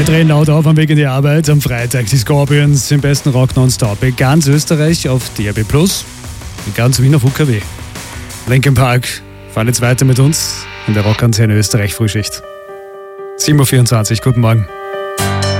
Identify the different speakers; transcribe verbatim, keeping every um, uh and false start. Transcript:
Speaker 1: Die drehen laut auf am Weg in die Arbeit. Am Freitag die Scorpions im besten Rock nonstop. In ganz Österreich auf D A B plus, in ganz Wien auf U K W. Linkin Park fahren jetzt weiter mit uns in der Rockantenne Österreich Frühschicht. sieben Uhr vierundzwanzig, guten Morgen.